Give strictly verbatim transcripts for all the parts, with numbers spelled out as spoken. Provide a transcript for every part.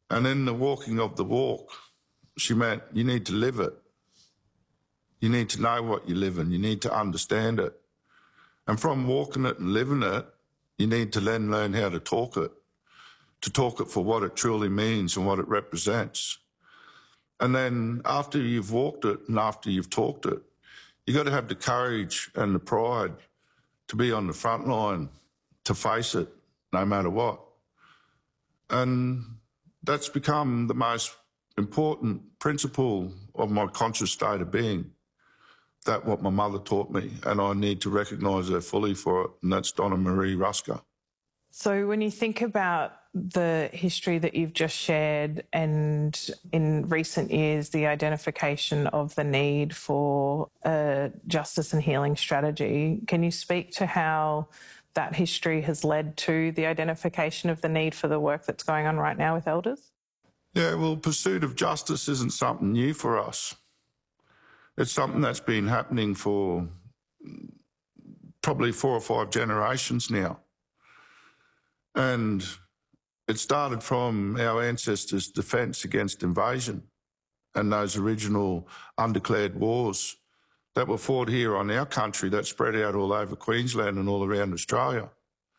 And in the walking of the walk, she meant you need to live it. You need to know what you live in. You need to understand it. And from walking it and living it, you need to then learn how to talk it, to talk it for what it truly means and what it represents. And then after you've walked it and after you've talked it, you've got to have the courage and the pride to be on the front line, to face it no matter what. And that's become the most important principle of my conscious state of being. That's what my mother taught me, and I need to recognise her fully for it, and that's Donna Marie Ruska. So when you think about the history that you've just shared and in recent years the identification of the need for a justice and healing strategy, can you speak to how that history has led to the identification of the need for the work that's going on right now with elders? Yeah, well, pursuit of justice isn't something new for us. It's something that's been happening for probably four or five generations now. And it started from our ancestors' defence against invasion and those original undeclared wars that were fought here on our country that spread out all over Queensland and all around Australia.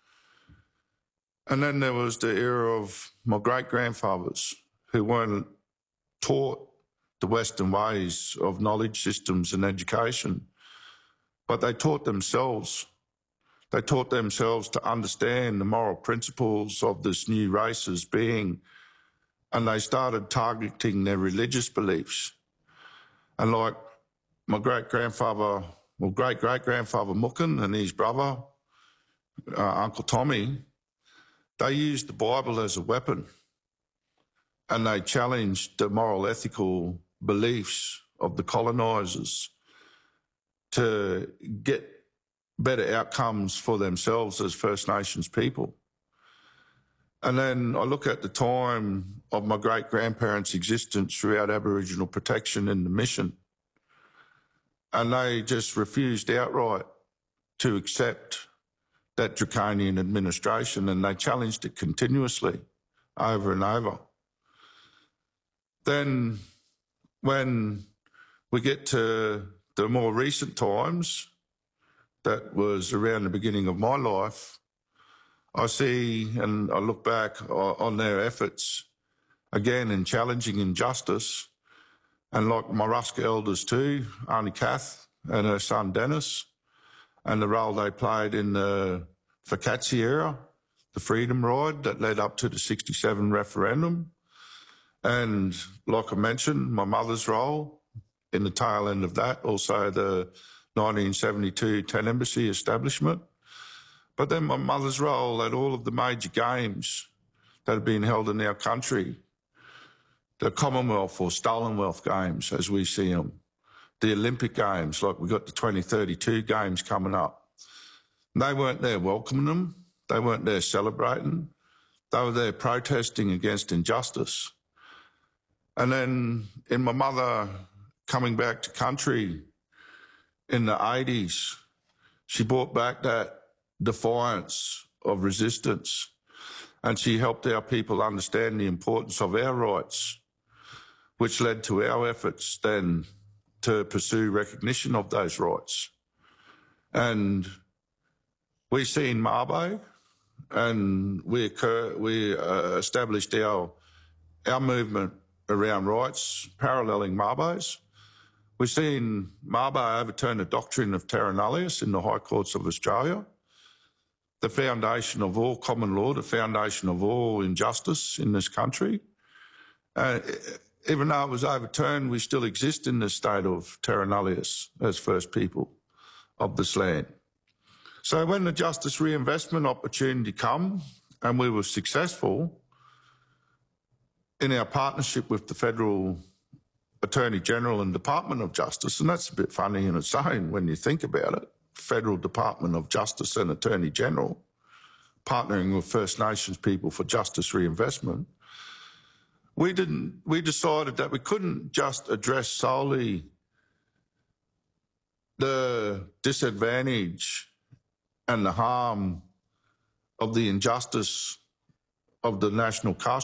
And then there was the era of my great-grandfathers who weren't taught the Western ways of knowledge systems and education, but they taught themselves. They taught themselves to understand the moral principles of this new race as being, and they started targeting their religious beliefs. And like my great-grandfather, well, great-great-grandfather Mookin and his brother, uh, Uncle Tommy, they used the Bible as a weapon, and they challenged the moral, ethical beliefs of the colonisers to get better outcomes for themselves as First Nations people. And then I look at the time of my great-grandparents' existence throughout Aboriginal protection in the mission, and they just refused outright to accept that draconian administration, and they challenged it continuously over and over. Then when we get to the more recent times, that was around the beginning of my life, I see and I look back on their efforts again in challenging injustice, and like my Ruska elders too, Auntie Kath and her son Dennis, and the role they played in the Fakatsi era, the freedom ride that led up to the sixty-seven referendum. And like I mentioned, my mother's role in the tail end of that, also the nineteen seventy-two Ten Embassy establishment. But then my mother's role at all of the major games that have been held in our country, the Commonwealth or Stolenwealth Games as we see them, the Olympic Games, like we've got the twenty thirty-two Games coming up. They weren't there welcoming them. They weren't there celebrating. They were there protesting against injustice. And then in my mother coming back to country in the eighties, she brought back that defiance of resistance, and she helped our people understand the importance of our rights, which led to our efforts then to pursue recognition of those rights. And we see in Mabo, and we, occur, we uh, established our, our movement around rights, paralleling Mabo's. We've seen Mabo overturn the doctrine of terra nullius in the High Courts of Australia, the foundation of all common law, the foundation of all injustice in this country. Uh, even though it was overturned, we still exist in this state of terra nullius as First People of this land. So when the justice reinvestment opportunity come, and we were successful in our partnership with the Federal Attorney General and Department of Justice, and that's a bit funny in its own when you think about it, Federal Department of Justice and Attorney General partnering with First Nations people for justice reinvestment, we didn't, we decided that we couldn't just address solely the disadvantage and the harm of the injustice of the national caste